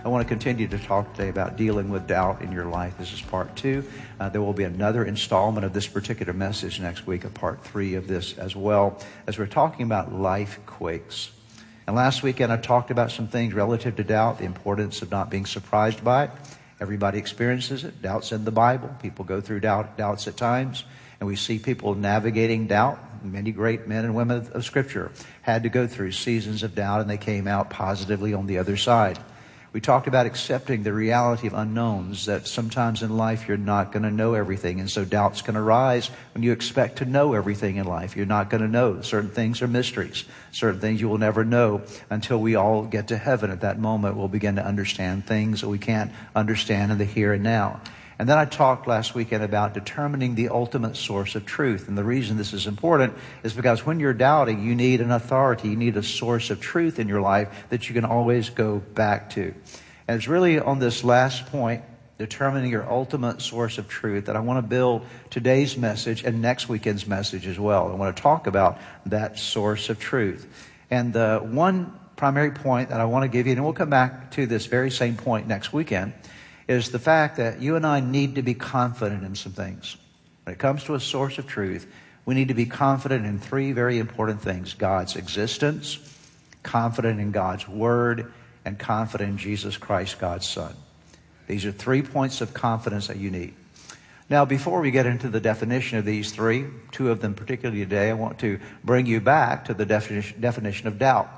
I want to continue to talk today about dealing with doubt in your life. This is part 2. There will be another installment of this particular message next week, a part 3 of this as well, as we're talking about life quakes. And last weekend I talked about some things relative to doubt, the importance of not being surprised by it. Everybody experiences it. Doubt's in the Bible. People go through doubts at times. And we see people navigating doubt. Many great men and women of Scripture had to go through seasons of doubt, and they came out positively on the other side. We talked about accepting the reality of unknowns, that sometimes in life you're not going to know everything, and so doubts can arise when you expect to know everything in life. You're not going to know. Certain things are mysteries. Certain things you will never know until we all get to heaven. At that moment, we'll begin to understand things that we can't understand in the here and now. And then I talked last weekend about determining the ultimate source of truth. And the reason this is important is because when you're doubting, you need an authority. You need a source of truth in your life that you can always go back to. And it's really on this last point, determining your ultimate source of truth, that I want to build today's message and next weekend's message as well. I want to talk about that source of truth. And the one primary point that I want to give you, and we'll come back to this very same point next weekend, is the fact that you and I need to be confident in some things. When it comes to a source of truth, we need to be confident in 3 very important things: God's existence, confident in God's Word, and confident in Jesus Christ, God's Son. These are 3 points of confidence that you need. Now, before we get into the definition of these 3, 2 of them particularly today, I want to bring you back to the definition of doubt.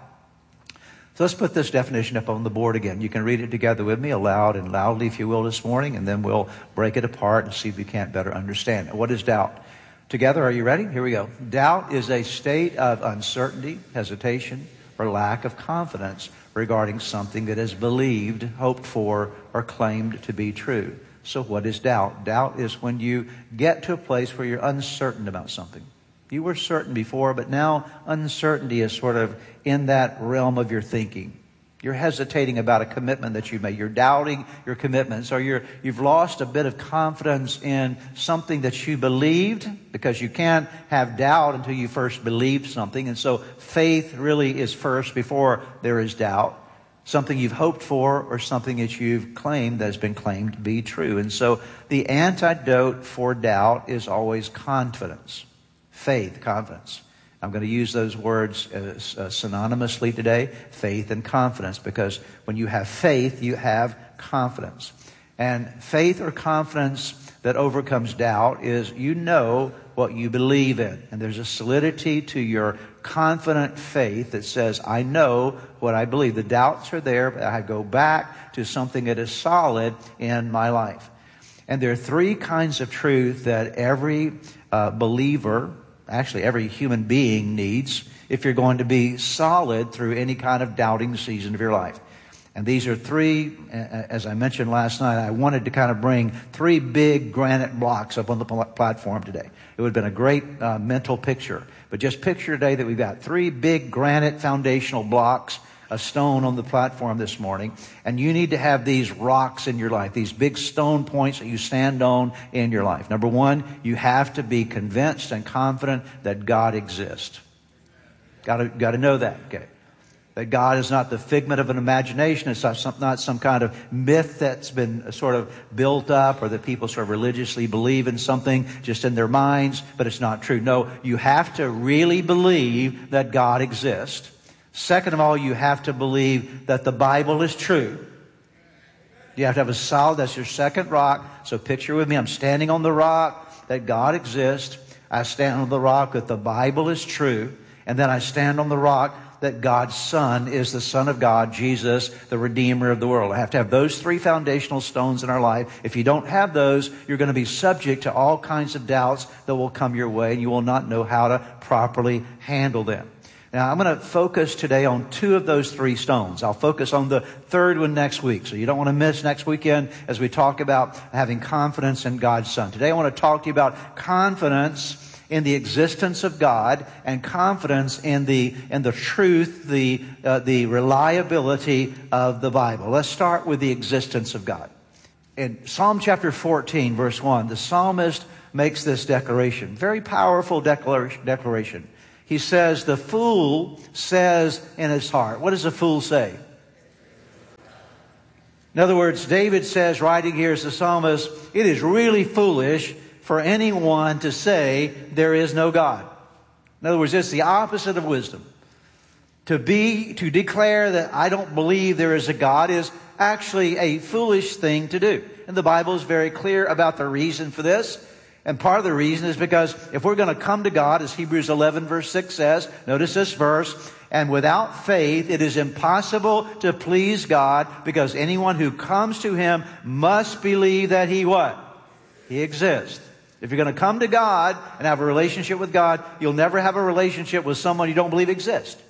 So let's put this definition up on the board again. You can read it together with me, aloud and loudly, if you will, this morning, and then we'll break it apart and see if we can't better understand it. What is doubt? Together, are you ready? Here we go. Doubt is a state of uncertainty, hesitation, or lack of confidence regarding something that is believed, hoped for, or claimed to be true. So what is doubt? Doubt is when you get to a place where you're uncertain about something. You were certain before, but now uncertainty is sort of in that realm of your thinking. You're hesitating about a commitment that you made. You're doubting your commitments, or you've lost a bit of confidence in something that you believed, because you can't have doubt until you first believed something. And so faith really is first before there is doubt. Something you've hoped for, or something that you've claimed that has been claimed to be true. And so the antidote for doubt is always confidence. Faith, confidence. I'm going to use those words synonymously today, faith and confidence, because when you have faith, you have confidence. And faith or confidence that overcomes doubt is you know what you believe in. And there's a solidity to your confident faith that says, I know what I believe. The doubts are there, but I go back to something that is solid in my life. And there are 3 kinds of truth that every believer, actually every human being, needs if you're going to be solid through any kind of doubting season of your life. And these are 3, as I mentioned last night, I wanted to kind of bring 3 big granite blocks up on the platform today. It would have been a great mental picture. But just picture today that we've got 3 big granite foundational blocks, a stone on the platform this morning, and you need to have these rocks in your life, these big stone points that you stand on in your life. Number 1, you have to be convinced and confident that God exists. Got to know that, okay? That God is not the figment of an imagination. It's not some kind of myth that's been sort of built up, or that people sort of religiously believe in something just in their minds, but it's not true. No, you have to really believe that God exists. Second of all, you have to believe that the Bible is true. You have to have a solid, that's your second rock. So picture with me, I'm standing on the rock that God exists. I stand on the rock that the Bible is true. And then I stand on the rock that God's Son is the Son of God, Jesus, the Redeemer of the world. I have to have those 3 foundational stones in our life. If you don't have those, you're going to be subject to all kinds of doubts that will come your way, and you will not know how to properly handle them. Now, I'm going to focus today on 2 of those 3 stones. I'll focus on the 3rd one next week. So you don't want to miss next weekend as we talk about having confidence in God's Son. Today I want to talk to you about confidence in the existence of God, and confidence in the truth, the reliability of the Bible. Let's start with the existence of God. In Psalm chapter 14, verse 1, the psalmist makes this declaration. Very powerful declaration. He says, the fool says in his heart. What does a fool say? In other words, David says, writing here as the psalmist, it is really foolish for anyone to say there is no God. In other words, it's the opposite of wisdom. To declare that I don't believe there is a God is actually a foolish thing to do. And the Bible is very clear about the reason for this. And part of the reason is because if we're going to come to God, as Hebrews 11 verse 6 says, notice this verse, and without faith it is impossible to please God, because anyone who comes to Him must believe that He what? He exists. If you're going to come to God and have a relationship with God, you'll never have a relationship with someone you don't believe exists.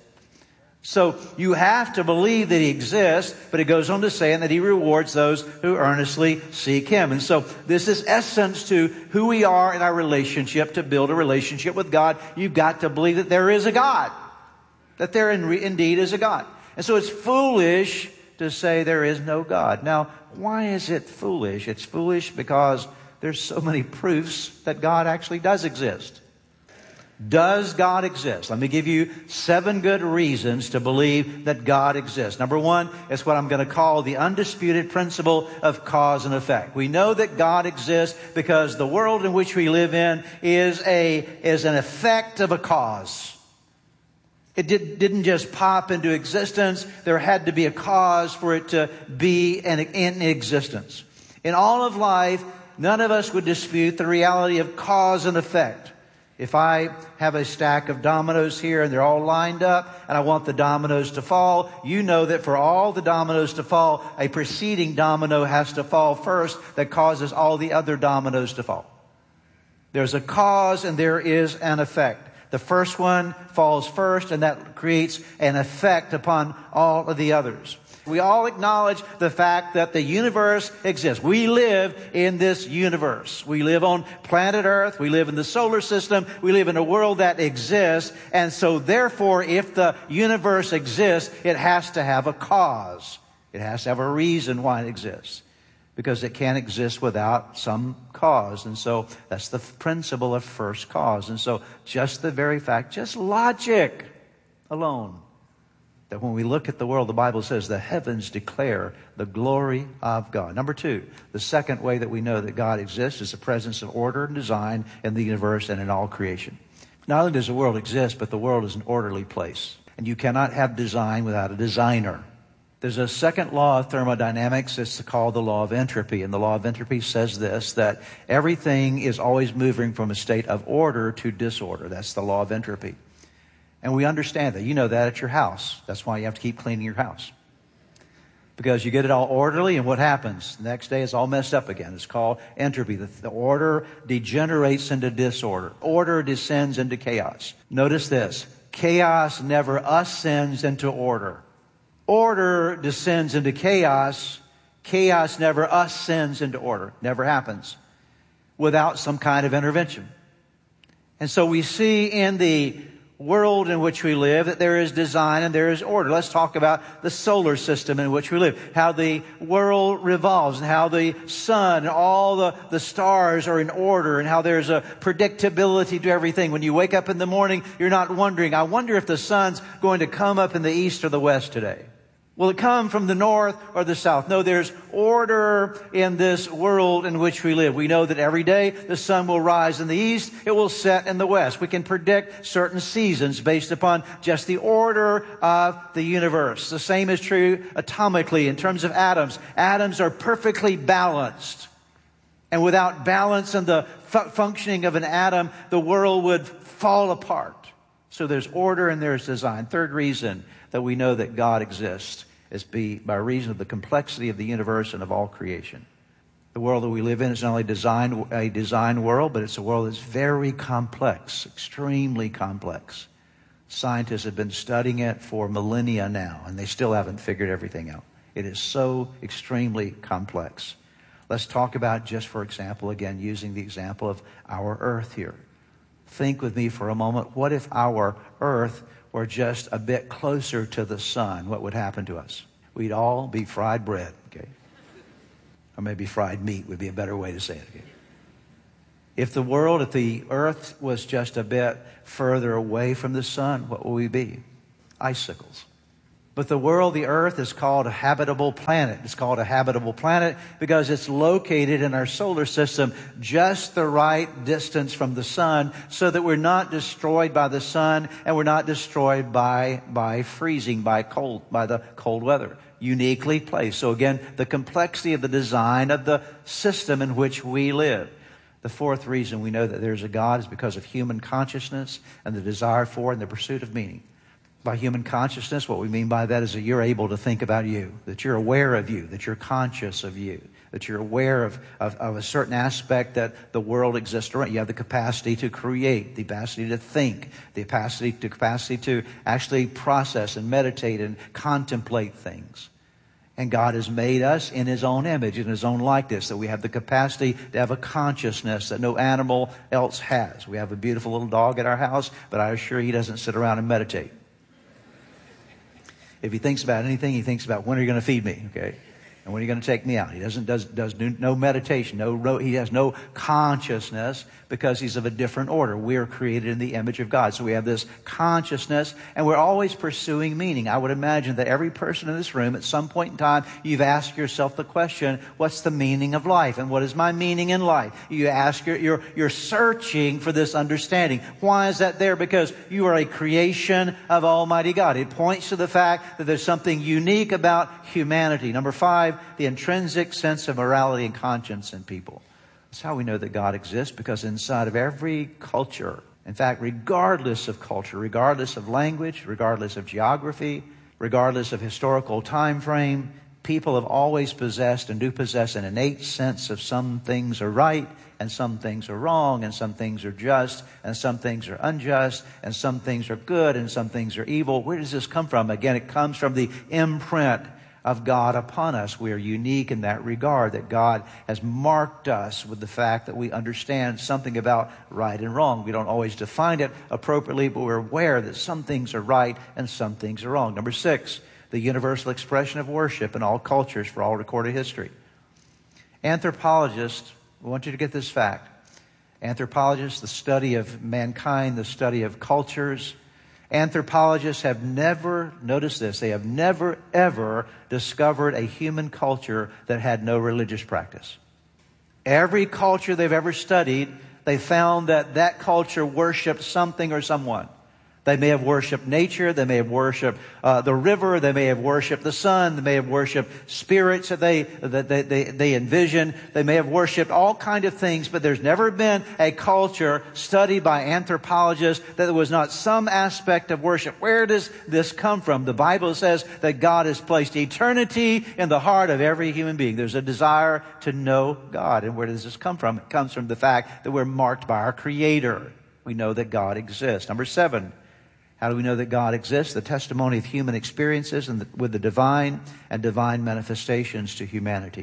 So you have to believe that He exists, but it goes on to say that He rewards those who earnestly seek Him. And so this is essence to who we are in our relationship. To build a relationship with God, you've got to believe that there is a God, that there indeed is a God. And so it's foolish to say there is no God. Now, why is it foolish? It's foolish because there's so many proofs that God actually does exist. Does God exist? Let me give you 7 good reasons to believe that God exists. Number 1 is what I'm going to call the undisputed principle of cause and effect. We know that God exists because the world in which we live in is an effect of a cause. It didn't just pop into existence. There had to be a cause for it to be in existence. In all of life, none of us would dispute the reality of cause and effect. If I have a stack of dominoes here and they're all lined up and I want the dominoes to fall, you know that for all the dominoes to fall, a preceding domino has to fall first that causes all the other dominoes to fall. There's a cause and there is an effect. The first one falls first, and that creates an effect upon all of the others. We all acknowledge the fact that the universe exists. We live in this universe. We live on planet Earth. We live in the solar system. We live in a world that exists. And so therefore, if the universe exists, it has to have a cause. It has to have a reason why it exists, because it can't exist without some cause. And so that's the principle of first cause. And so just the very fact, just logic alone, that when we look at the world, the Bible says the heavens declare the glory of God. Number 2, the second way that we know that God exists is the presence of order and design in the universe and in all creation. Not only does the world exist, but the world is an orderly place. And you cannot have design without a designer. There's a second law of thermodynamics. It's called the law of entropy. And the law of entropy says this, that everything is always moving from a state of order to disorder. That's the law of entropy. And we understand that. You know that at your house. That's why you have to keep cleaning your house. Because you get it all orderly, and what happens? The next day it's all messed up again. It's called entropy. The order degenerates into disorder. Order descends into chaos. Notice this. Chaos never ascends into order. Order descends into chaos. Chaos never ascends into order. Never happens without some kind of intervention. And so we see in the world in which we live that there is design and there is order. Let's talk about the solar system in which we live, how the world revolves and how the sun and all the stars are in order and how there's a predictability to everything. When you wake up in the morning, you're not wondering, I wonder if the sun's going to come up in the east or the west today. Will it come from the north or the south? No, there's order in this world in which we live. We know that every day the sun will rise in the east, it will set in the west. We can predict certain seasons based upon just the order of the universe. The same is true atomically in terms of atoms. Atoms are perfectly balanced. And without balance in the functioning of an atom, the world would fall apart. So there's order and there's design. Third reason that we know that God exists is by reason of the complexity of the universe and of all creation. The world that we live in is not only a design world, but it's a world that's very complex, extremely complex. Scientists have been studying it for millennia now, and they still haven't figured everything out. It is so extremely complex. Let's talk about, just for example, again, using the example of our earth here. Think with me for a moment. What if our earth were just a bit closer to the sun? What would happen to us? We'd all be fried bread, okay? Or maybe fried meat would be a better way to say it, okay? If the earth was just a bit further away from the sun, what would we be? Icicles. But the world, the earth, is called a habitable planet. It's called a habitable planet because it's located in our solar system just the right distance from the sun so that we're not destroyed by the sun and we're not destroyed by freezing, by the cold weather. Uniquely placed. So again, the complexity of the design of the system in which we live. The fourth reason we know that there's a God is because of human consciousness and the desire for and the pursuit of meaning. By human consciousness, what we mean by that is that you're able to think about you, that you're aware of you, that you're conscious of you, that you're aware of a certain aspect that the world exists around. You have the capacity to create, the capacity to think, the capacity to actually process and meditate and contemplate things. And God has made us in His own image, in His own likeness, that we have the capacity to have a consciousness that no animal else has. We have a beautiful little dog at our house, but I assure you he doesn't sit around and meditate. If he thinks about anything, he thinks about when are you going to feed me, okay? And when are you going to take me out? He does no meditation, he has no consciousness because he's of a different order. We are created in the image of God. So we have this consciousness and we're always pursuing meaning. I would imagine that every person in this room at some point in time, you've asked yourself the question, what's the meaning of life? And what is my meaning in life? You ask, you're searching for this understanding. Why is that there? Because you are a creation of Almighty God. It points to the fact that there's something unique about humanity. Number 5, the intrinsic sense of morality and conscience in people. That's how we know that God exists, because inside of every culture, in fact, regardless of culture, regardless of language, regardless of geography, regardless of historical time frame, people have always possessed and do possess an innate sense of some things are right and some things are wrong and some things are just and some things are unjust and some things are good and some things are evil. Where does this come from? Again, it comes from the imprint of God upon us. We are unique in that regard, that God has marked us with the fact that we understand something about right and wrong. We don't always define it appropriately, but we're aware that some things are right and some things are wrong. Number 6, the universal expression of worship in all cultures for all recorded history. Anthropologists, I want you to get this fact. Anthropologists, the study of mankind, the study of cultures. Anthropologists have never, notice this, they have never ever discovered a human culture that had no religious practice. Every culture they've ever studied, they found that that culture worshiped something or someone. They may have worshipped nature. They may have worshipped the river. They may have worshipped the sun. They may have worshipped spirits that they envision. They may have worshipped all kinds of things, but there's never been a culture studied by anthropologists that there was not some aspect of worship. Where does this come from? The Bible says that God has placed eternity in the heart of every human being. There's a desire to know God. And where does this come from? It comes from the fact that we're marked by our Creator. We know that God exists. Number 7. How do we know that God exists? The testimony of human experiences with the divine and divine manifestations to humanity.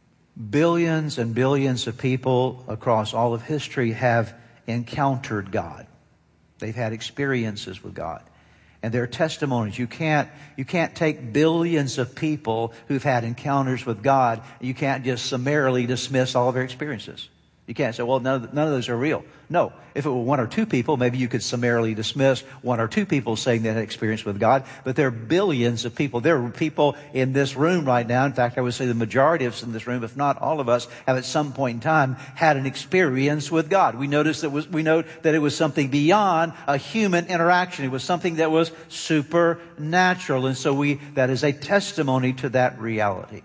Billions and billions of people across all of history have encountered God. They've had experiences with God. And their testimonies, you can't take billions of people who've had encounters with God. You can't just summarily dismiss all of their experiences. You can't say, well, none of those are real. No. If it were 1 or 2 people, maybe you could summarily dismiss 1 or 2 people saying they had experience with God. But there are billions of people. There are people in this room right now. In fact, I would say the majority of us in this room, if not all of us, have at some point in time had an experience with God. We note that it was something beyond a human interaction. It was something that was supernatural. And so that is a testimony to that reality.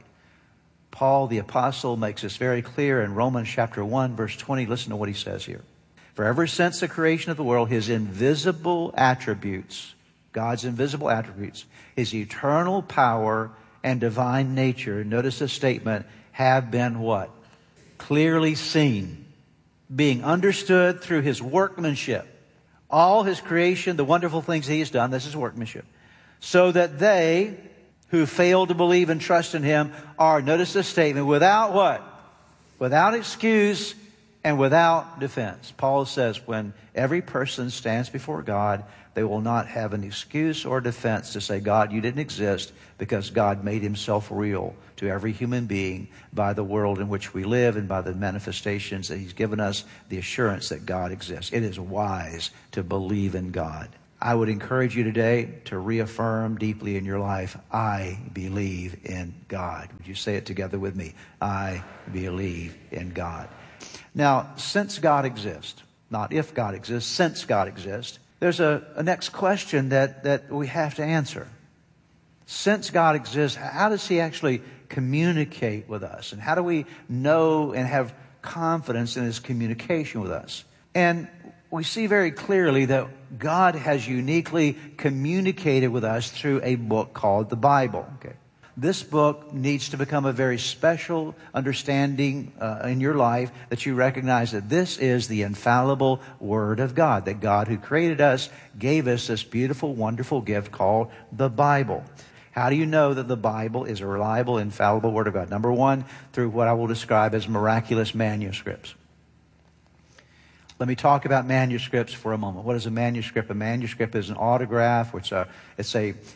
Paul the apostle makes this very clear in Romans chapter 1 verse 20. Listen to what he says here. For ever since the creation of the world, His invisible attributes, God's invisible attributes, His eternal power and divine nature, notice this statement, have been what? Clearly seen, being understood through His workmanship. All His creation, the wonderful things He has done, this is workmanship. So that they who fail to believe and trust in Him are, notice this statement, without what? Without excuse and without defense. Paul says when every person stands before God, they will not have an excuse or defense to say, God, you didn't exist, because God made Himself real to every human being by the world in which we live and by the manifestations that He's given us, the assurance that God exists. It is wise to believe in God. I would encourage you today to reaffirm deeply in your life, I believe in God. Would you say it together with me? I believe in God. Now, since God exists, not if God exists, since God exists, there's a next question that we have to answer. Since God exists, how does He actually communicate with us? And how do we know and have confidence in His communication with us? And we see very clearly that God has uniquely communicated with us through a book called the Bible. Okay. This book needs to become a very special understanding in your life, that you recognize that this is the infallible Word of God, that God who created us gave us this beautiful, wonderful gift called the Bible. How do you know that the Bible is a reliable, infallible Word of God? Number one, through what I will describe as miraculous manuscripts. Let me talk about manuscripts for a moment. What is a manuscript? A manuscript is an autograph, which it's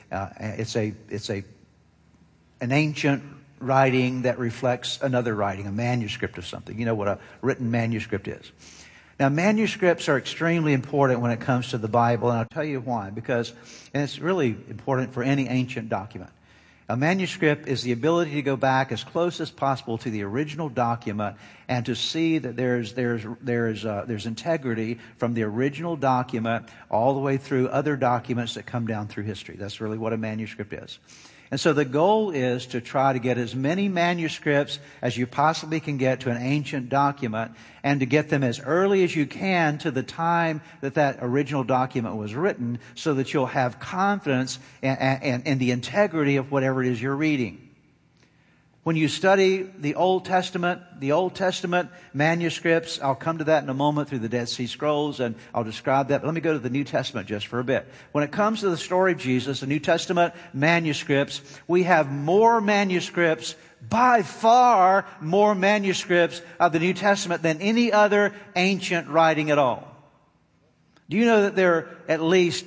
an ancient writing that reflects another writing, a manuscript of something. You know what a written manuscript is. Now, manuscripts are extremely important when it comes to the Bible, and I'll tell you why. Because, and it's really important for any ancient document. A manuscript is the ability to go back as close as possible to the original document and to see that there's integrity from the original document all the way through other documents that come down through history. That's really what a manuscript is. And so the goal is to try to get as many manuscripts as you possibly can get to an ancient document, and to get them as early as you can to the time that that original document was written, so that you'll have confidence in the integrity of whatever it is you're reading. When you study the Old Testament manuscripts, I'll come to that in a moment through the Dead Sea Scrolls, and I'll describe that. But let me go to the New Testament just for a bit. When it comes to the story of Jesus, the New Testament manuscripts, we have more manuscripts, by far more manuscripts of the New Testament than any other ancient writing at all. Do you know that there are at least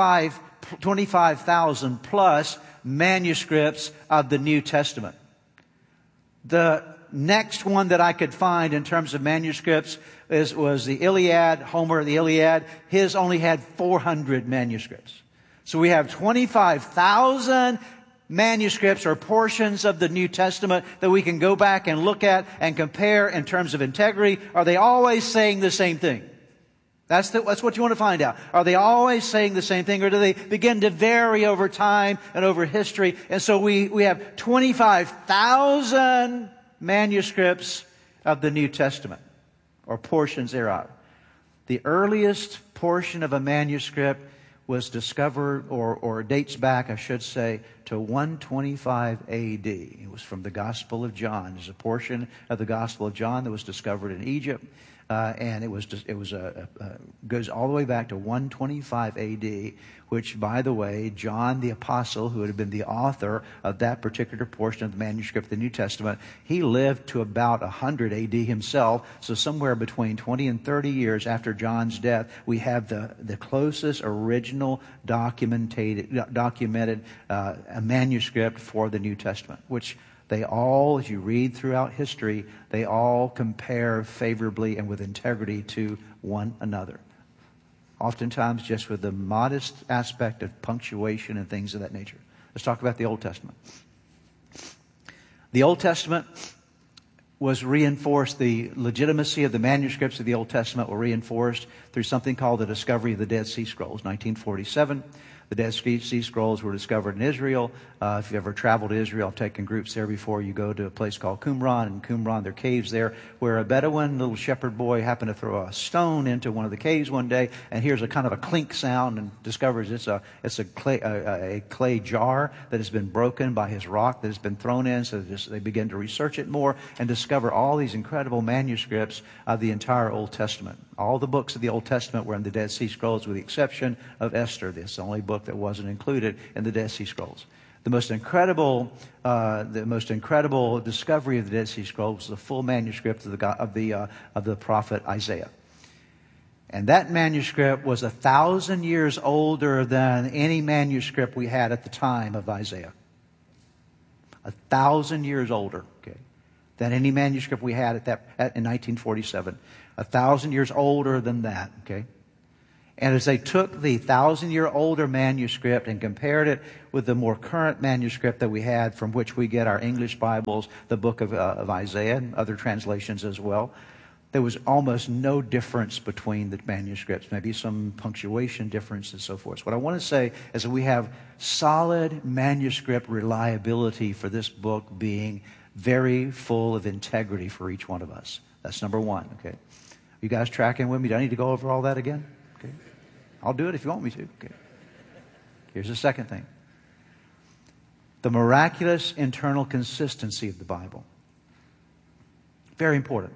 25,000 plus manuscripts of the New Testament? The next one that I could find in terms of manuscripts was the Iliad. Homer, the Iliad. His only had 400 manuscripts. So we have 25,000 manuscripts or portions of the New Testament that we can go back and look at and compare in terms of integrity. Are they always saying the same thing? That's what you want to find out. Are they always saying the same thing, or do they begin to vary over time and over history? And so we have 25,000 manuscripts of the New Testament, or portions thereof. The earliest portion of a manuscript was discovered, or dates back, I should say, to 125 A.D. It was from the Gospel of John. There's a portion of the Gospel of John that was discovered in Egypt. And it goes all the way back to 125 A.D., which, by the way, John the Apostle, who had been the author of that particular portion of the manuscript of the New Testament, he lived to about 100 A.D. himself. So somewhere between 20 and 30 years after John's death, we have the closest original documented manuscript for the New Testament, which they all, as you read throughout history, they all compare favorably and with integrity to one another. Oftentimes just with the modest aspect of punctuation and things of that nature. Let's talk about the Old Testament. The Old Testament was reinforced, the legitimacy of the manuscripts of the Old Testament were reinforced through something called the discovery of the Dead Sea Scrolls, 1947. The Dead Sea Scrolls were discovered in Israel. If you've ever traveled to Israel, I've taken groups there before. You go to a place called Qumran. In Qumran, there are caves there where a Bedouin, little shepherd boy, happened to throw a stone into one of the caves one day and hears a kind of a clink sound and discovers it's a clay jar that has been broken by his rock that has been thrown in. So they begin to research it more and discover all these incredible manuscripts of the entire Old Testament. All the books of the Old Testament were in the Dead Sea Scrolls with the exception of Esther. This is the only book that wasn't included in the Dead Sea Scrolls. The most incredible discovery of the Dead Sea Scrolls was the full manuscript of the prophet Isaiah. And that manuscript was 1,000 years older than any manuscript we had at the time of Isaiah. 1,000 years older, okay, than any manuscript we had in 1947. 1,000 years older than that, okay? And as they took the 1,000-year-older manuscript and compared it with the more current manuscript that we had, from which we get our English Bibles, the book of Isaiah and other translations as well, there was almost no difference between the manuscripts, maybe some punctuation difference and so forth. So what I want to say is that we have solid manuscript reliability for this book being very full of integrity for each one of us. That's number one, okay? You guys tracking with me? Do I need to go over all that again? Okay. I'll do it if you want me to. Okay. Here's the second thing. The miraculous internal consistency of the Bible. Very important.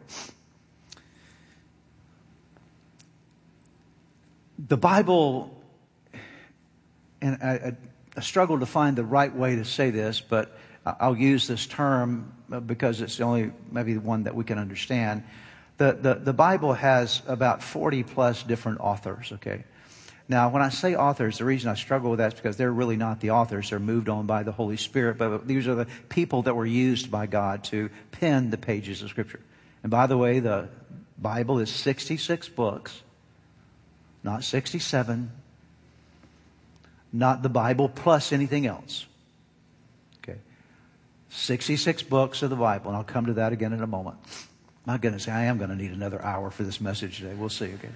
The Bible, and I struggle to find the right way to say this, but I'll use this term because it's the only, maybe the one that we can understand. The Bible has about 40 plus different authors, okay? Now, when I say authors, the reason I struggle with that is because they're really not the authors. They're moved on by the Holy Spirit, but these are the people that were used by God to pen the pages of Scripture. And by the way, the Bible is 66 books, not 67, not the Bible plus anything else. Okay, 66 books of the Bible, and I'll come to that again in a moment. My goodness, I am going to need another hour for this message today. We'll see, okay?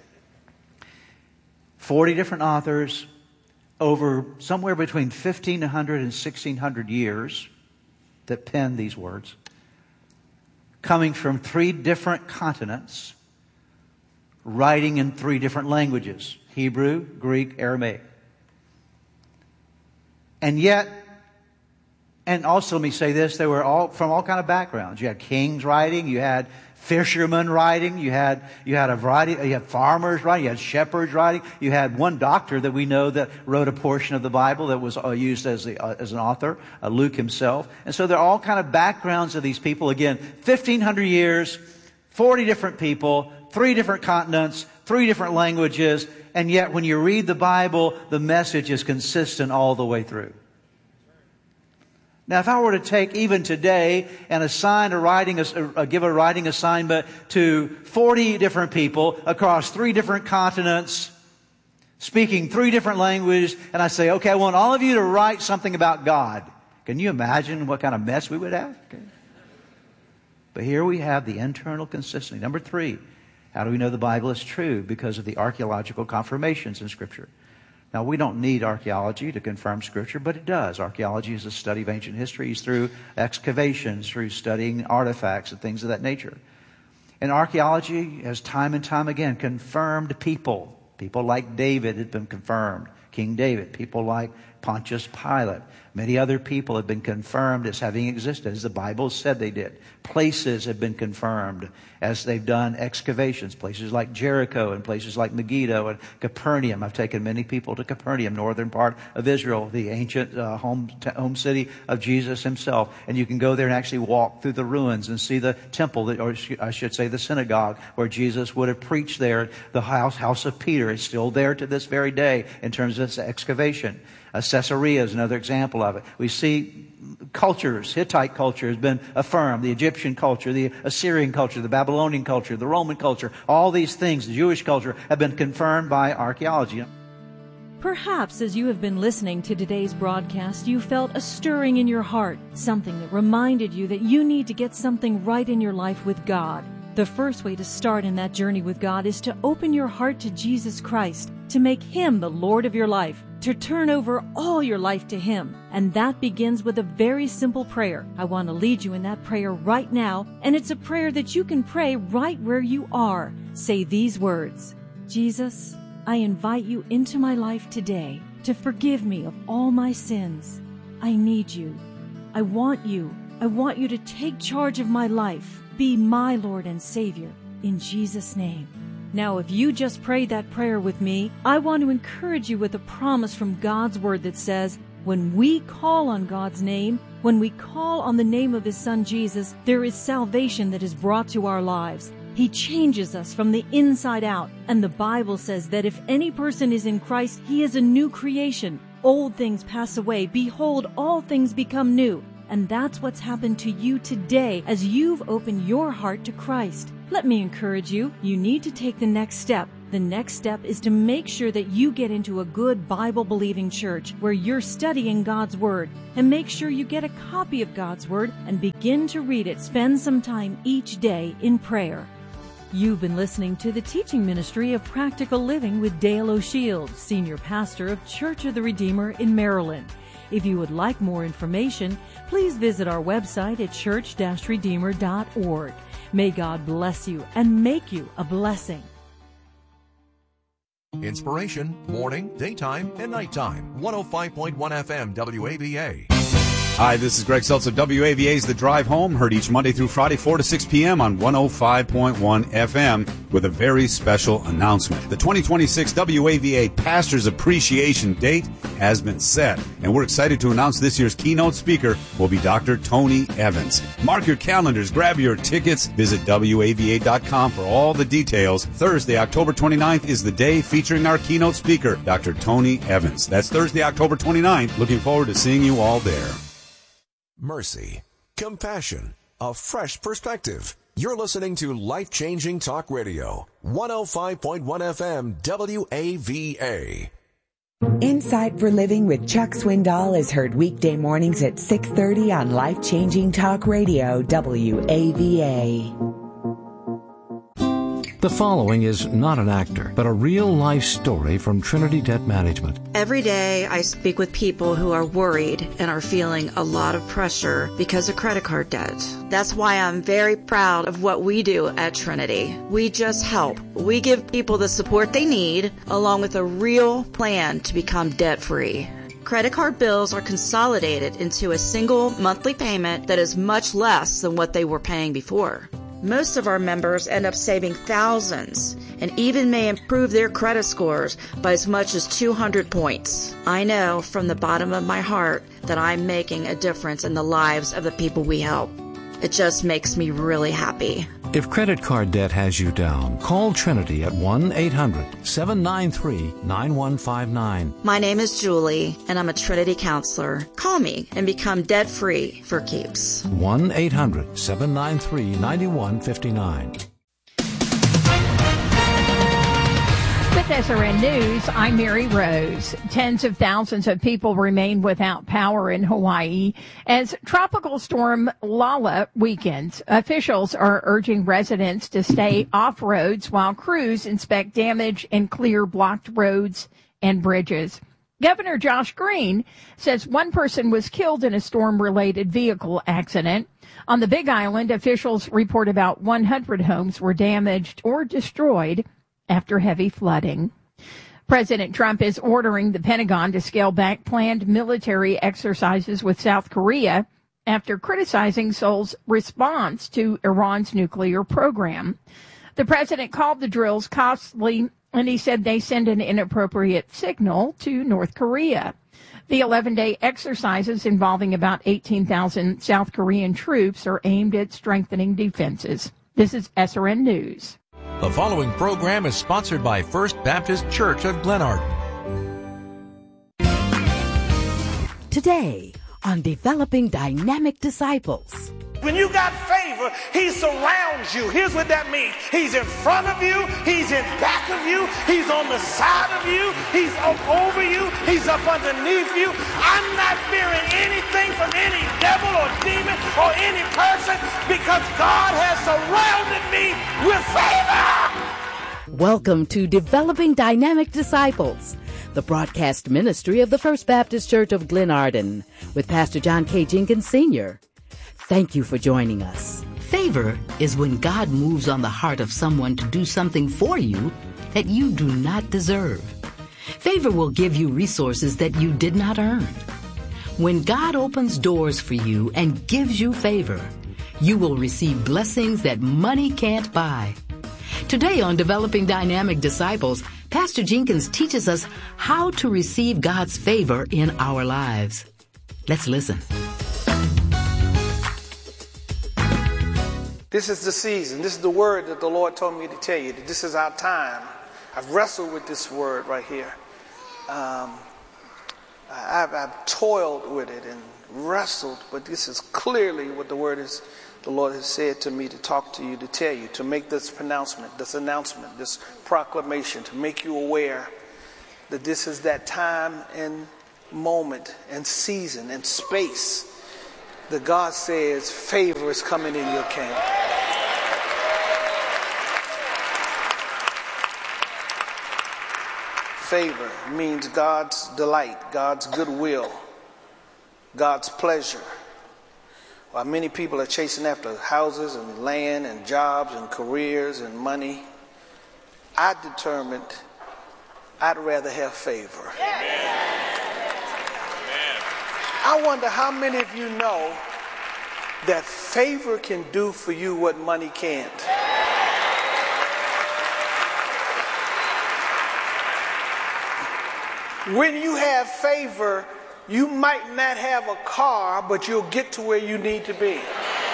40 different authors over somewhere between 1,500 and 1,600 years that penned these words, coming from 3 different continents, writing in 3 different languages, Hebrew, Greek, Aramaic. And yet, and also let me say this, they were all from all kind of backgrounds. You had kings writing, you had fishermen writing, you had a variety, you had farmers writing, you had shepherds writing, you had one doctor that we know that wrote a portion of the Bible that was used as an author, Luke himself. And so there are all kind of backgrounds of these people. Again, 1,500 years, 40 different people, 3 different continents, 3 different languages, and yet when you read the Bible, the message is consistent all the way through. Now, if I were to take even today and assign give a writing assignment to 40 different people across 3 different continents, speaking 3 different languages, and I say, okay, I want all of you to write something about God. Can you imagine what kind of mess we would have? Okay. But here we have the internal consistency. Number 3, how do we know the Bible is true? Because of the archaeological confirmations in Scripture. Now, we don't need archaeology to confirm Scripture, but it does. Archaeology is a study of ancient histories through excavations, through studying artifacts and things of that nature. And archaeology has time and time again confirmed people. People like David had been confirmed, King David. People like Pontius Pilate. Many other people have been confirmed as having existed, as the Bible said they did. Places have been confirmed as they've done excavations. Places like Jericho and places like Megiddo and Capernaum. I've taken many people to Capernaum, northern part of Israel, the ancient home city of Jesus himself. And you can go there and actually walk through the ruins and see the temple, or I should say the synagogue, where Jesus would have preached there. The house of Peter is still there to this very day in terms of its excavation. Caesarea is another example of it. We see cultures. Hittite culture has been affirmed. The Egyptian culture, the Assyrian culture, the Babylonian culture, the Roman culture, all these things, the Jewish culture, have been confirmed by archaeology. Perhaps as you have been listening to today's broadcast, you felt a stirring in your heart, something that reminded you that you need to get something right in your life with God. The first way to start in that journey with God is to open your heart to Jesus Christ, to make Him the Lord of your life, to turn over all your life to Him. And that begins with a very simple prayer. I want to lead you in that prayer right now, and it's a prayer that you can pray right where you are. Say these words: Jesus, I invite you into my life today to forgive me of all my sins. I need you. I want you. I want you to take charge of my life. Be my Lord and Savior, in Jesus' name. Now, if you just prayed that prayer with me, I want to encourage you with a promise from God's Word that says, when we call on God's name, when we call on the name of His Son Jesus, there is salvation that is brought to our lives. He changes us from the inside out. And the Bible says that if any person is in Christ, he is a new creation. Old things pass away. Behold, all things become new. And that's what's happened to you today as you've opened your heart to Christ. Let me encourage you. You need to take the next step. The next step is to make sure that you get into a good Bible-believing church where you're studying God's Word, and make sure you get a copy of God's Word and begin to read it. Spend some time each day in prayer. You've been listening to the teaching ministry of Practical Living with Dale O'Shield, Senior Pastor of Church of the Redeemer in Maryland. If you would like more information, please visit our website at church-redeemer.org. May God bless you and make you a blessing. Inspiration, morning, daytime, and nighttime. 105.1 FM WAVA. Hi, this is Greg Seltzer. WAVA's The Drive Home, heard each Monday through Friday, 4 to 6 p.m. on 105.1 FM with a very special announcement. The 2026 WAVA Pastors Appreciation Date has been set, and we're excited to announce this year's keynote speaker will be Dr. Tony Evans. Mark your calendars, grab your tickets, visit WAVA.com for all the details. Thursday, October 29th is the day featuring our keynote speaker, Dr. Tony Evans. That's Thursday, October 29th. Looking forward to seeing you all there. Mercy, compassion, a fresh perspective. You're listening to Life-Changing Talk Radio, 105.1 FM WAVA. Insight for Living with Chuck Swindoll is heard weekday mornings at 6:30 on Life-Changing Talk Radio, WAVA. The following is not an actor, but a real-life story from Trinity Debt Management. Every day I speak with people who are worried and are feeling a lot of pressure because of credit card debt. That's why I'm very proud of what we do at Trinity. We just help. We give people the support they need, along with a real plan to become debt-free. Credit card bills are consolidated into a single monthly payment that is much less than what they were paying before. Most of our members end up saving thousands and even may improve their credit scores by as much as 200 points. I know from the bottom of my heart that I'm making a difference in the lives of the people we help. It just makes me really happy. If credit card debt has you down, call Trinity at 1-800-793-9159. My name is Julie, and I'm a Trinity counselor. Call me and become debt-free for keeps. 1-800-793-9159. With SRN News, I'm Mary Rose. Tens of thousands of people remain without power in Hawaii as Tropical Storm Lala weakens. Officials are urging residents to stay off roads while crews inspect damage and clear blocked roads and bridges. Governor Josh Green says one person was killed in a storm-related vehicle accident. On the Big Island, officials report about 100 homes were damaged or destroyed after heavy flooding. President Trump is ordering the Pentagon to scale back planned military exercises with South Korea after criticizing Seoul's response to Iran's nuclear program. The president called the drills costly, and he said they send an inappropriate signal to North Korea. The 11-day exercises involving about 18,000 South Korean troops are aimed at strengthening defenses. This is SRN News. The following program is sponsored by First Baptist Church of Glenarden. Today on Developing Dynamic Disciples. When you got favor, he surrounds you. Here's what that means. He's in front of you. He's in back of you. He's on the side of you. He's up over you. He's up underneath you. I'm not fearing anything from any devil or demon or any person because God has surrounded me with favor. Welcome to Developing Dynamic Disciples, the broadcast ministry of the First Baptist Church of Glenarden with Pastor John K. Jenkins Sr. Thank you for joining us. Favor is when God moves on the heart of someone to do something for you that you do not deserve. Favor will give you resources that you did not earn. When God opens doors for you and gives you favor, you will receive blessings that money can't buy. Today on Developing Dynamic Disciples, Pastor Jenkins teaches us how to receive God's favor in our lives. Let's listen. This is the season. This is the word that the Lord told me to tell you. That this is our time. I've wrestled with this word right here. I've toiled with it and wrestled, but this is clearly what the Lord has said to me to talk to you, to tell you, to make this pronouncement, this announcement, this proclamation, to make you aware that this is that time and moment and season and space that God says favor is coming in your camp. Favor means God's delight, God's goodwill, God's pleasure. While many people are chasing after houses and land and jobs and careers and money, I determined I'd rather have favor. I wonder how many of you know that favor can do for you what money can't. When you have favor, you might not have a car, but you'll get to where you need to be.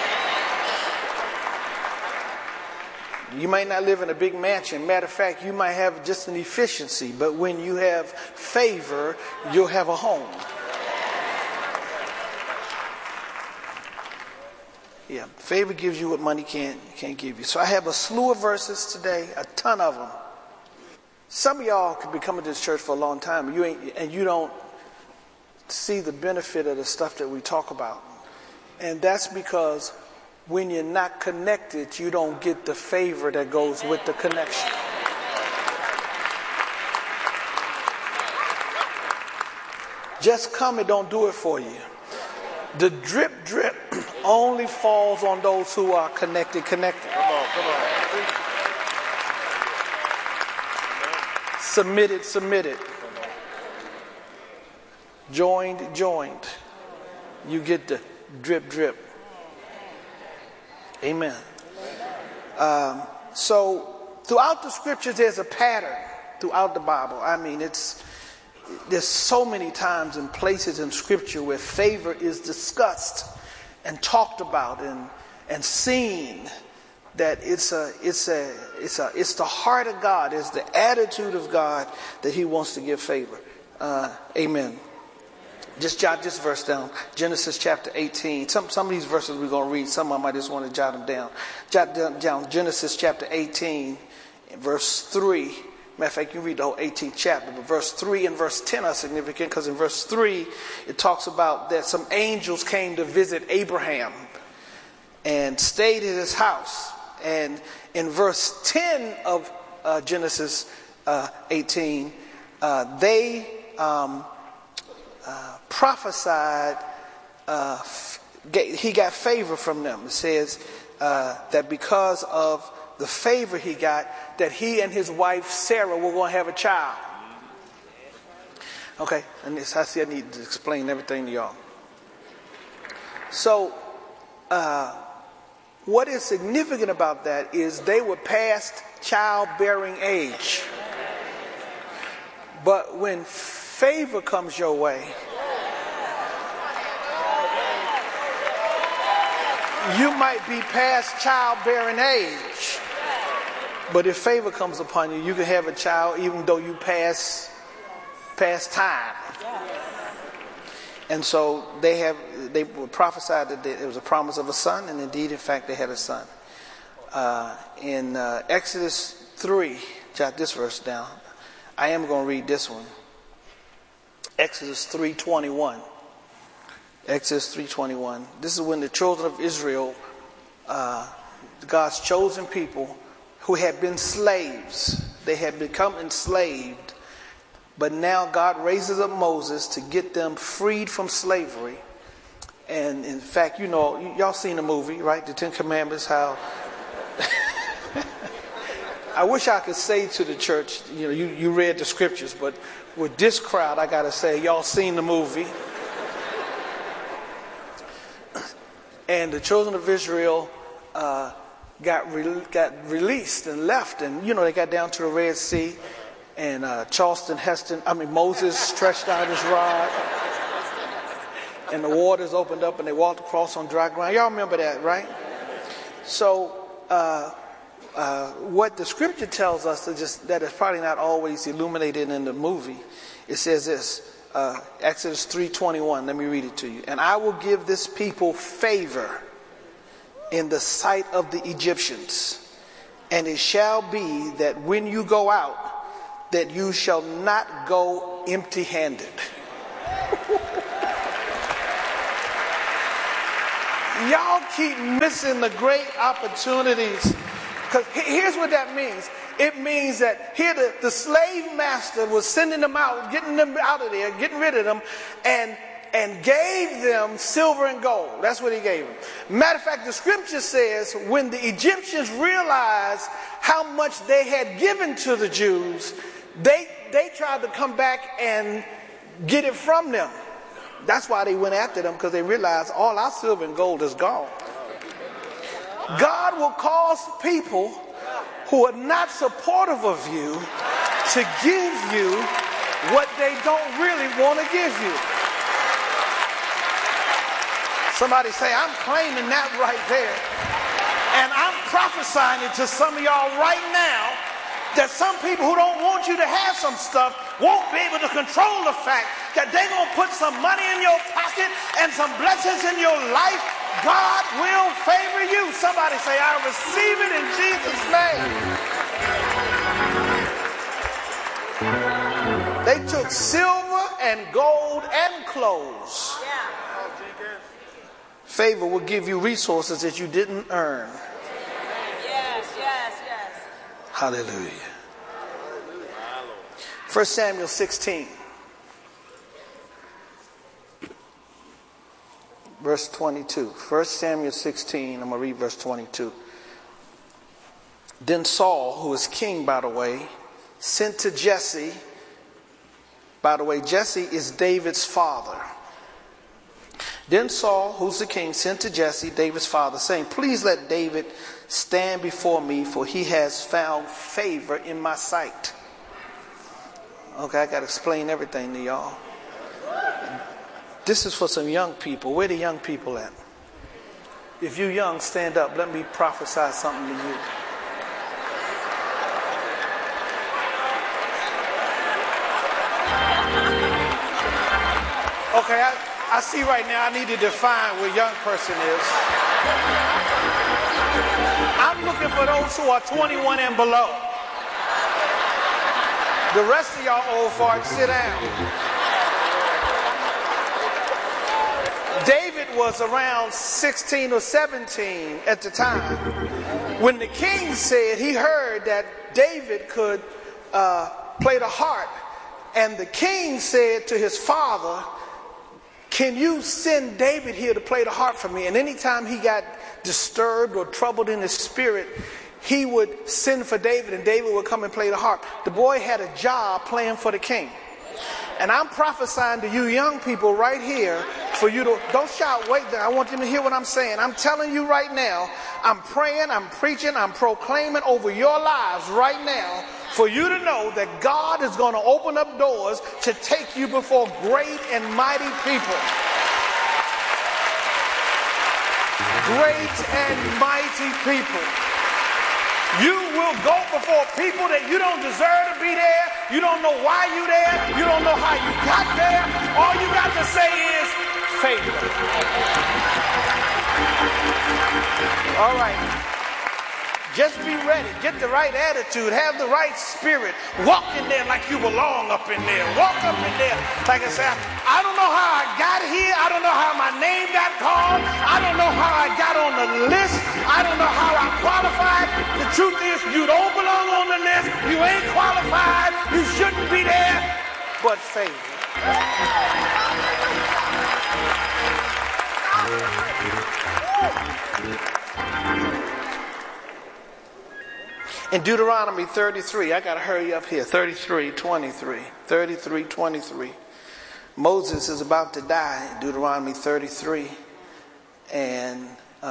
You might not live in a big mansion. Matter of fact, you might have just an efficiency, but when you have favor, you'll have a home. Yeah, favor gives you what money can't give you. So I have a slew of verses today, a ton of them. Some of y'all could be coming to this church for a long time, and you don't see the benefit of the stuff that we talk about. And that's because when you're not connected, you don't get the favor that goes with the connection. Just come, it don't do it for you. The drip only falls on those who are connected. Come on. Submitted. Joined. You get the drip. Amen. So throughout the scriptures, there's a pattern throughout the Bible. I mean, there's so many times and places in scripture where favor is discussed and talked about and seen. That it's the heart of God, it's the attitude of God that He wants to give favor. Amen. Just jot this verse down. Genesis chapter 18. Some of these verses we're going to read. Some of them I just want to jot them down. Jot down Genesis chapter 18, verse 3. Matter of fact, you read the whole 18th chapter, but verse 3 and verse 10 are significant because in verse 3 it talks about that some angels came to visit Abraham and stayed at his house. And in verse 10 of Genesis 18, they prophesied, he got favor from them. It says that because of the favor he got, that he and his wife Sarah were going to have a child. Okay, and this, I see I need to explain everything to y'all. So, what is significant about that is they were past childbearing age. But when favor comes your way, you might be past childbearing age. But if favor comes upon you, you can have a child even though you pass time. And so they were prophesied that it was a promise of a son, and indeed, in fact, they had a son. In Exodus 3, jot this verse down. I am going to read this one. Exodus 3:21. Exodus 3:21. This is when the children of Israel, God's chosen people, who had been slaves, they had become enslaved. But now God raises up Moses to get them freed from slavery. And in fact, you know, y'all seen the movie, right? The Ten Commandments, how... I wish I could say to the church, you know, you read the scriptures, but with this crowd, I got to say, y'all seen the movie. And the children of Israel got released and left. And, you know, they got down to the Red Sea. And Moses stretched out his rod, and the waters opened up, and they walked across on dry ground. Y'all remember that, right? So, what the scripture tells us is just that is probably not always illuminated in the movie. It says this: Exodus 3:21. Let me read it to you. And I will give this people favor in the sight of the Egyptians. And it shall be that when you go out, that you shall not go empty-handed. Y'all keep missing the great opportunities. Because here's what that means. It means that here the slave master was sending them out, getting them out of there, getting rid of them, and gave them silver and gold. That's what he gave them. Matter of fact, the scripture says when the Egyptians realized how much they had given to the Jews, they tried to come back and get it from them. That's why they went after them, because they realized all our silver and gold is gone. God will cause people who are not supportive of you to give you what they don't really want to give you. Somebody say, I'm claiming that right there. And I'm prophesying it to some of y'all right now, that some people who don't want you to have some stuff won't be able to control the fact that they're going to put some money in your pocket and some blessings in your life. God will favor you. Somebody say, I receive it in Jesus' name. They took silver and gold and clothes. Favor will give you resources that you didn't earn. Yes. Hallelujah. 1 Samuel 16. Verse 22. 1 Samuel 16, I'm going to read verse 22. Then Saul, who was king, by the way, sent to Jesse. By the way, Jesse is David's father. Then Saul, who's the king, sent to Jesse, David's father, saying, please let David stand before me, for he has found favor in my sight. Okay, I got to explain everything to y'all. This is for some young people. Where the young people at? If you're young, stand up. Let me prophesy something to you. Okay, I see right now I need to define what young person is. I'm looking for those who are 21 and below. The rest of y'all old farts, sit down. David was around 16 or 17 at the time when the king said he heard that David could play the harp, and the king said to his father, can you send David here to play the harp for me? And anytime he got disturbed or troubled in his spirit, he would send for David, and David would come and play the harp. The boy had a job playing for the king. And I'm prophesying to you young people right here for you to, don't shout, wait there. I want them to hear what I'm saying. I'm telling you right now, I'm praying, I'm preaching, I'm proclaiming over your lives right now for you to know that God is going to open up doors to take you before great and mighty people. Great and mighty people. You will go before people that you don't deserve to be there. You don't know why you're there. You don't know how you got there. All you got to say is favor. All right. Just be ready. Get the right attitude. Have the right spirit. Walk in there like you belong up in there. Walk up in there. Like I said, I don't know how I got here. I don't know how my name got called. I don't know how I got on the list. I don't know how I qualified. The truth is, you don't belong on the list. You ain't qualified. You shouldn't be there. But favor. In Deuteronomy 33, I got to hurry up here, 33:23. Moses is about to die in Deuteronomy 33. And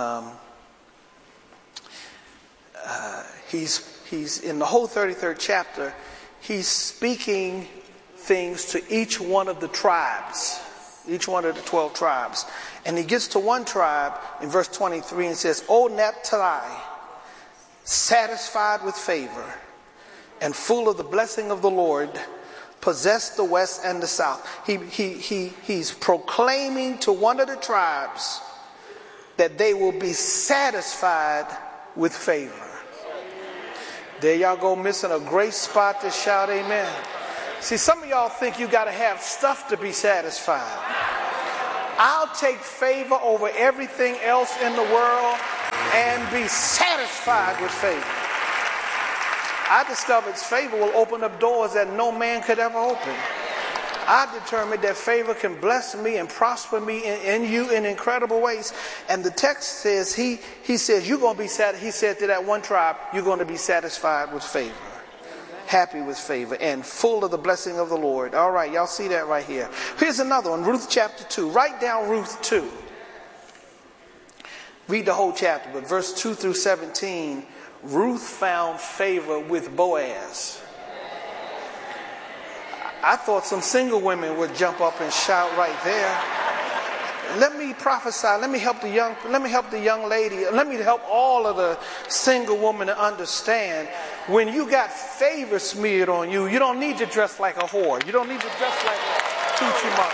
he's in the whole 33rd chapter, he's speaking things to each one of the tribes, each one of the 12 tribes. And he gets to one tribe in verse 23 and says, O Naphtali, satisfied with favor and full of the blessing of the Lord, possess the west and the south. He's proclaiming to one of the tribes that they will be satisfied with favor. There y'all go, missing a great spot to shout amen. See, some of y'all think you got to have stuff to be satisfied. I'll take favor over everything else in the world and be satisfied with favor. I discovered favor will open up doors that no man could ever open. I determined that favor can bless me and prosper me in you in incredible ways. And the text says, he says, you're going to be satisfied. He said to that one tribe, you're going to be satisfied with favor. Happy with favor and full of the blessing of the Lord. All right, y'all see that right here. Here's another one, Ruth chapter 2. Write down Ruth 2. Read the whole chapter, but verse 2 through 17, Ruth found favor with Boaz. I thought some single women would jump up and shout right there. Let me prophesy. Let me help the young lady. Let me help all of the single women to understand. When you got favor smeared on you, you don't need to dress like a whore. You don't need to dress like a Tucci mom.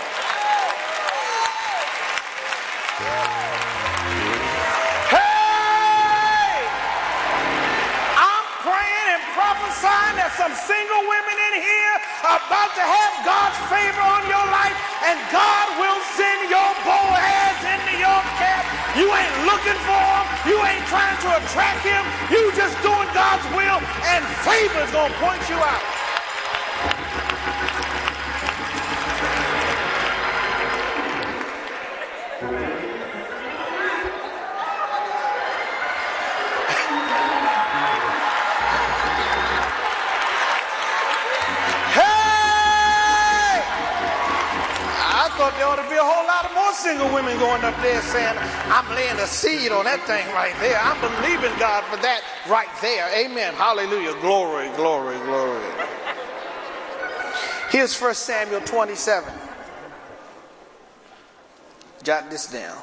Hey! I'm praying and prophesying that some single women in here are about to have God's favor on your life, and God will send your Boaz into your camp. You ain't looking for him. You ain't trying to attract him. You just doing God's will, and favor is going to point you out. There ought to be a whole lot of more single women going up there saying, I'm laying a seed on that thing right there. I'm believing God for that right there. Amen. Hallelujah. Glory, glory, glory. Here's 1 Samuel 27. Jot this down.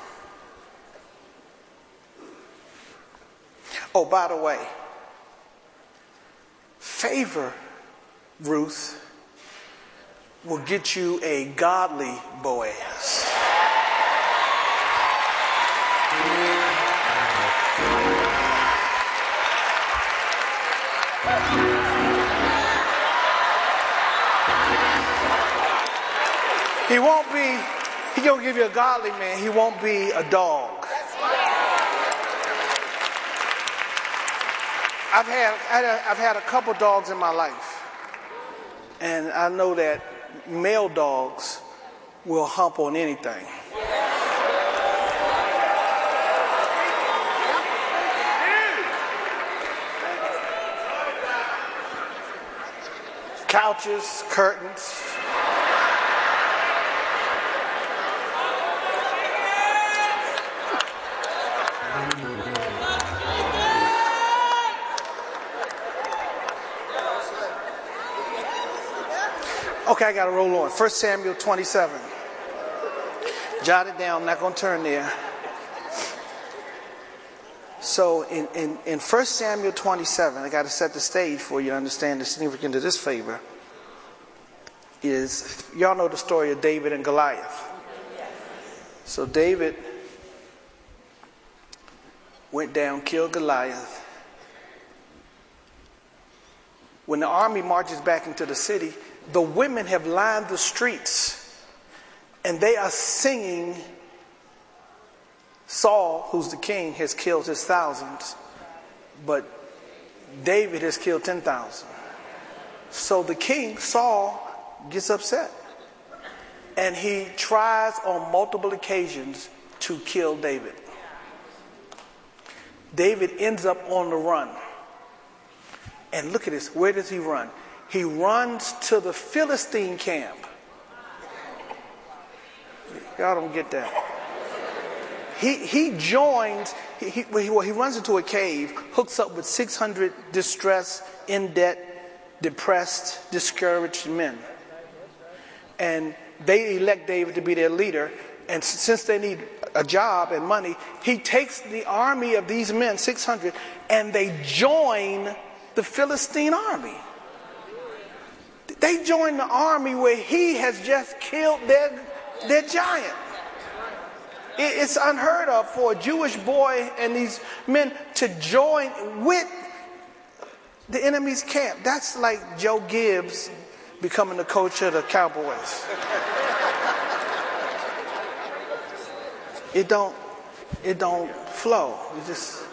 Oh, by the way, favor, Ruth, will get you a godly Boaz. He gonna give you a godly man. He won't be a dog. I've had a couple dogs in my life, and I know that male dogs will hump on anything. Couches, curtains. Okay, I got to roll on. 1 Samuel 27. Jot it down. I'm not going to turn there. So in 1 Samuel 27, I got to set the stage for you to understand the significance of this favor. Y'all know the story of David and Goliath. So David went down, killed Goliath. When the army marches back into the city, the women have lined the streets and they are singing, Saul, who's the king, has killed his thousands, but David has killed 10,000. So the king, Saul, gets upset and he tries on multiple occasions to kill David. David ends up on the run. And look at this. Where does he run? He runs to the Philistine camp. Y'all don't get that. He joins, he runs into a cave, hooks up with 600 distressed, in debt, depressed, discouraged men. And they elect David to be their leader. And since they need a job and money, he takes the army of these men, 600, and they join the Philistine army. They joined the army where he has just killed their giant. It's unheard of for a Jewish boy and these men to join with the enemy's camp. That's like Joe Gibbs becoming the coach of the Cowboys. It don't flow.